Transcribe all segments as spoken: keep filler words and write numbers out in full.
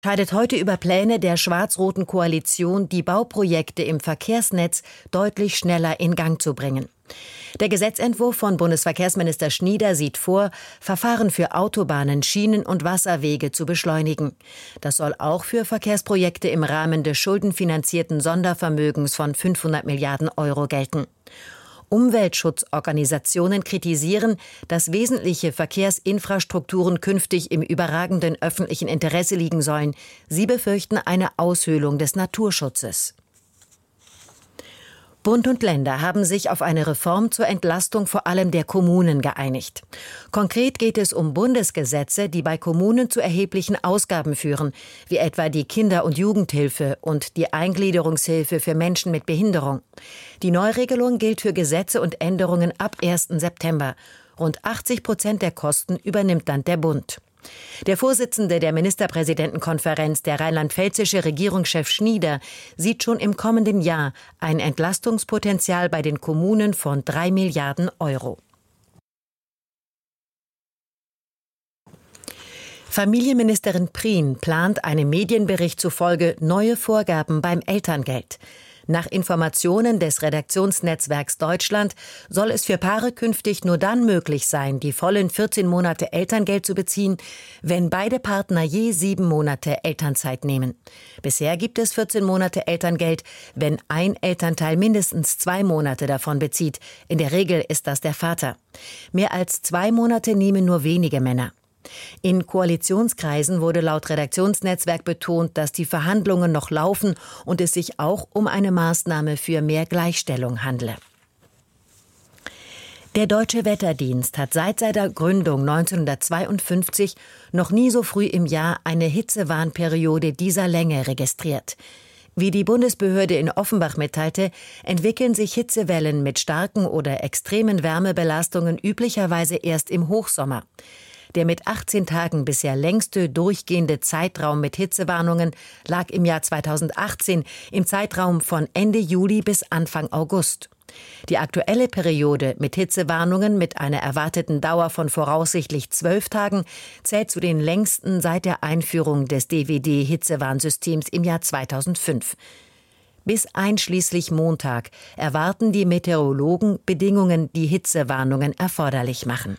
entscheidet heute über Pläne der schwarz-roten Koalition, die Bauprojekte im Verkehrsnetz deutlich schneller in Gang zu bringen. Der Gesetzentwurf von Bundesverkehrsminister Schnieder sieht vor, Verfahren für Autobahnen, Schienen und Wasserwege zu beschleunigen. Das soll auch für Verkehrsprojekte im Rahmen des schuldenfinanzierten Sondervermögens von fünfhundert Milliarden Euro gelten. Umweltschutzorganisationen kritisieren, dass wesentliche Verkehrsinfrastrukturen künftig im überragenden öffentlichen Interesse liegen sollen. Sie befürchten eine Aushöhlung des Naturschutzes. Bund und Länder haben sich auf eine Reform zur Entlastung vor allem der Kommunen geeinigt. Konkret geht es um Bundesgesetze, die bei Kommunen zu erheblichen Ausgaben führen, wie etwa die Kinder- und Jugendhilfe und die Eingliederungshilfe für Menschen mit Behinderung. Die Neuregelung gilt für Gesetze und Änderungen ab ersten September. Rund achtzig Prozent der Kosten übernimmt dann der Bund. Der Vorsitzende der Ministerpräsidentenkonferenz, der rheinland-pfälzische Regierungschef Schnieder, sieht schon im kommenden Jahr ein Entlastungspotenzial bei den Kommunen von drei Milliarden Euro. Familienministerin Prien plant einem Medienbericht zufolge neue Vorgaben beim Elterngeld. Nach Informationen des Redaktionsnetzwerks Deutschland soll es für Paare künftig nur dann möglich sein, die vollen vierzehn Monate Elterngeld zu beziehen, wenn beide Partner je sieben Monate Elternzeit nehmen. Bisher gibt es vierzehn Monate Elterngeld, wenn ein Elternteil mindestens zwei Monate davon bezieht. In der Regel ist das der Vater. Mehr als zwei Monate nehmen nur wenige Männer. In Koalitionskreisen wurde laut Redaktionsnetzwerk betont, dass die Verhandlungen noch laufen und es sich auch um eine Maßnahme für mehr Gleichstellung handle. Der Deutsche Wetterdienst hat seit seiner Gründung neunzehnhundertzweiundfünfzig noch nie so früh im Jahr eine Hitzewarnperiode dieser Länge registriert. Wie die Bundesbehörde in Offenbach mitteilte, entwickeln sich Hitzewellen mit starken oder extremen Wärmebelastungen üblicherweise erst im Hochsommer. Der mit achtzehn Tagen bisher längste durchgehende Zeitraum mit Hitzewarnungen lag im Jahr zweitausendachtzehn im Zeitraum von Ende Juli bis Anfang August. Die aktuelle Periode mit Hitzewarnungen mit einer erwarteten Dauer von voraussichtlich zwölf Tagen zählt zu den längsten seit der Einführung des D W D-Hitzewarnsystems im Jahr zweitausendfünf. Bis einschließlich Montag erwarten die Meteorologen Bedingungen, die Hitzewarnungen erforderlich machen.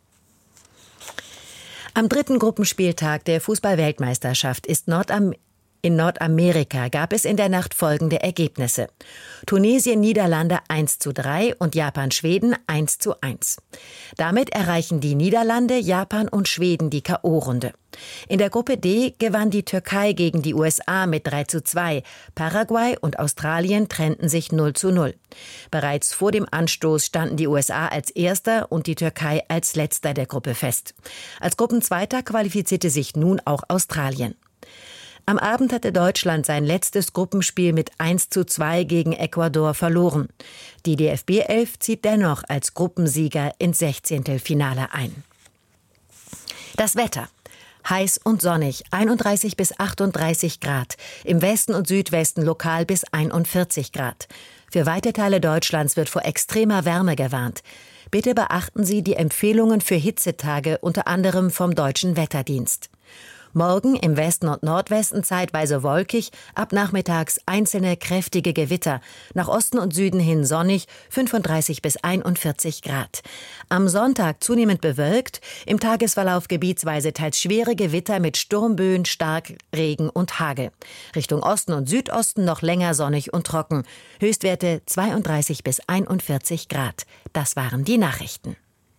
Am dritten Gruppenspieltag der Fußball-Weltmeisterschaft ist Nordam- in Nordamerika gab es in der Nacht folgende Ergebnisse. Tunesien-Niederlande eins zu drei und Japan-Schweden eins zu eins. Damit erreichen die Niederlande, Japan und Schweden die K O-Runde. In der Gruppe D gewann die Türkei gegen die U S A mit drei zu zwei. Paraguay und Australien trennten sich null zu null. Bereits vor dem Anstoß standen die U S A als Erster und die Türkei als Letzter der Gruppe fest. Als Gruppenzweiter qualifizierte sich nun auch Australien. Am Abend hatte Deutschland sein letztes Gruppenspiel mit eins zu zwei gegen Ecuador verloren. Die D F B elf zieht dennoch als Gruppensieger ins Sechzehntelfinale ein. Das Wetter. Heiß und sonnig, einunddreißig bis achtunddreißig Grad. Im Westen und Südwesten lokal bis einundvierzig Grad. Für weite Teile Deutschlands wird vor extremer Wärme gewarnt. Bitte beachten Sie die Empfehlungen für Hitzetage, unter anderem vom Deutschen Wetterdienst. Morgen im Westen und Nordwesten zeitweise wolkig, ab nachmittags einzelne kräftige Gewitter. Nach Osten und Süden hin sonnig, fünfunddreißig bis einundvierzig Grad. Am Sonntag zunehmend bewölkt, im Tagesverlauf gebietsweise teils schwere Gewitter mit Sturmböen, Starkregen und Hagel. Richtung Osten und Südosten noch länger sonnig und trocken. Höchstwerte zweiunddreißig bis einundvierzig Grad. Das waren die Nachrichten.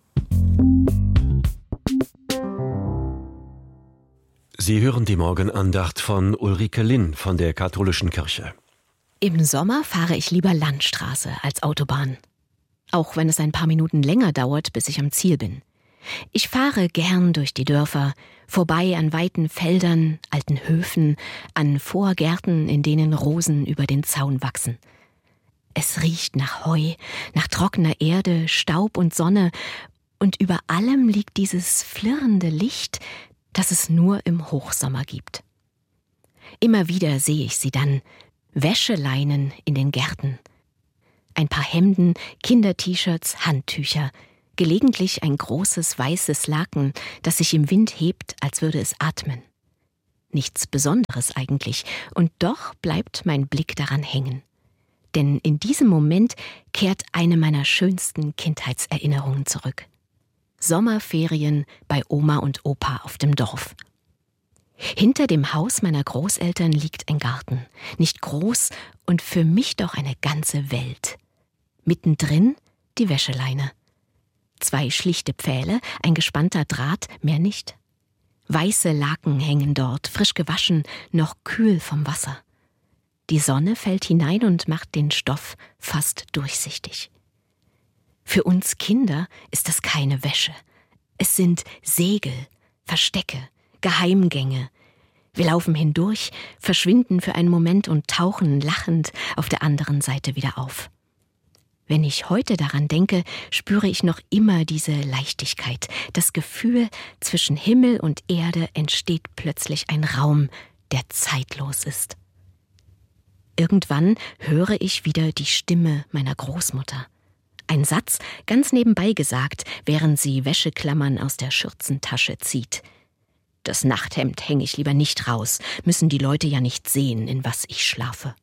Sie hören die Morgenandacht von Ulrike Linn von der Katholischen Kirche. Im Sommer fahre ich lieber Landstraße als Autobahn. Auch wenn es ein paar Minuten länger dauert, bis ich am Ziel bin. Ich fahre gern durch die Dörfer, vorbei an weiten Feldern, alten Höfen, an Vorgärten, in denen Rosen über den Zaun wachsen. Es riecht nach Heu, nach trockener Erde, Staub und Sonne, und über allem liegt dieses flirrende Licht, das es nur im Hochsommer gibt. Immer wieder sehe ich sie dann, Wäscheleinen in den Gärten. Ein paar Hemden, Kinder-T-Shirts, Handtücher, gelegentlich ein großes weißes Laken, das sich im Wind hebt, als würde es atmen. Nichts Besonderes eigentlich, und doch bleibt mein Blick daran hängen. Denn in diesem Moment kehrt eine meiner schönsten Kindheitserinnerungen zurück. Sommerferien bei Oma und Opa auf dem Dorf. Hinter dem Haus meiner Großeltern liegt ein Garten, nicht groß und für mich doch eine ganze Welt. Mittendrin die Wäscheleine. Zwei schlichte Pfähle, ein gespannter Draht, mehr nicht. Weiße Laken hängen dort, frisch gewaschen, noch kühl vom Wasser. Die Sonne fällt hinein und macht den Stoff fast durchsichtig. Für uns Kinder ist das keine Wäsche. Es sind Segel, Verstecke, Geheimgänge. Wir laufen hindurch, verschwinden für einen Moment und tauchen lachend auf der anderen Seite wieder auf. Wenn ich heute daran denke, spüre ich noch immer diese Leichtigkeit. Das Gefühl, zwischen Himmel und Erde entsteht plötzlich ein Raum, der zeitlos ist. Irgendwann höre ich wieder die Stimme meiner Großmutter. Ein Satz, ganz nebenbei gesagt, während sie Wäscheklammern aus der Schürzentasche zieht. Das Nachthemd hänge ich lieber nicht raus, müssen die Leute ja nicht sehen, in was ich schlafe.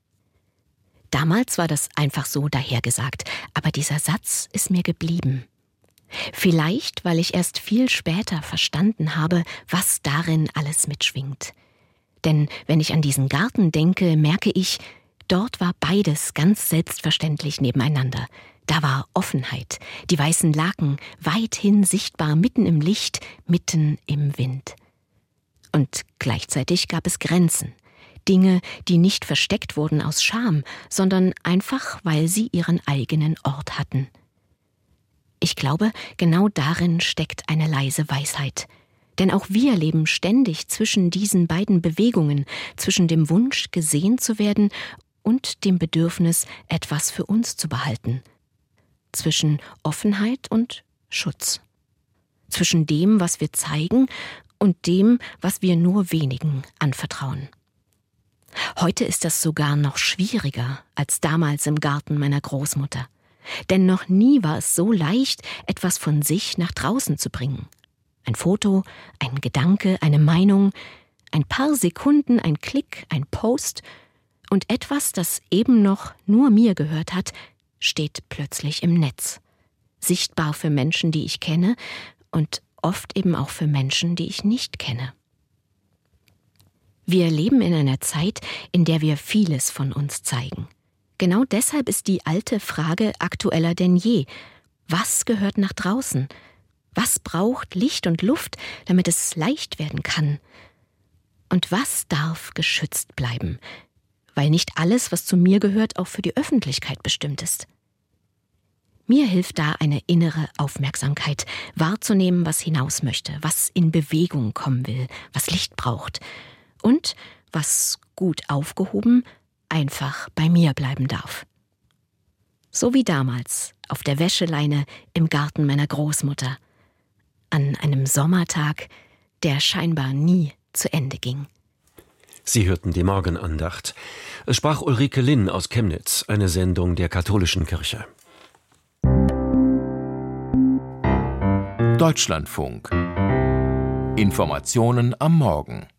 Damals war das einfach so dahergesagt, aber dieser Satz ist mir geblieben. Vielleicht, weil ich erst viel später verstanden habe, was darin alles mitschwingt. Denn wenn ich an diesen Garten denke, merke ich, dort war beides ganz selbstverständlich nebeneinander. Da war Offenheit, die weißen Laken weithin sichtbar, mitten im Licht, mitten im Wind. Und gleichzeitig gab es Grenzen. Dinge, die nicht versteckt wurden aus Scham, sondern einfach, weil sie ihren eigenen Ort hatten. Ich glaube, genau darin steckt eine leise Weisheit. Denn auch wir leben ständig zwischen diesen beiden Bewegungen, zwischen dem Wunsch, gesehen zu werden und dem Bedürfnis, etwas für uns zu behalten. Zwischen Offenheit und Schutz. Zwischen dem, was wir zeigen, und dem, was wir nur wenigen anvertrauen. Heute ist das sogar noch schwieriger als damals im Garten meiner Großmutter. Denn noch nie war es so leicht, etwas von sich nach draußen zu bringen. Ein Foto, ein Gedanke, eine Meinung, ein paar Sekunden, ein Klick, ein Post und etwas, das eben noch nur mir gehört hat, steht plötzlich im Netz. Sichtbar für Menschen, die ich kenne und oft eben auch für Menschen, die ich nicht kenne. Wir leben in einer Zeit, in der wir vieles von uns zeigen. Genau deshalb ist die alte Frage aktueller denn je. Was gehört nach draußen? Was braucht Licht und Luft, damit es leicht werden kann? Und was darf geschützt bleiben? Weil nicht alles, was zu mir gehört, auch für die Öffentlichkeit bestimmt ist. Mir hilft da eine innere Aufmerksamkeit, wahrzunehmen, was hinaus möchte, was in Bewegung kommen will, was Licht braucht. Und was gut aufgehoben einfach bei mir bleiben darf. So wie damals auf der Wäscheleine im Garten meiner Großmutter. An einem Sommertag, der scheinbar nie zu Ende ging. Sie hörten die Morgenandacht. Es sprach Ulrike Linn aus Chemnitz, eine Sendung der Katholischen Kirche. Deutschlandfunk. Informationen am Morgen.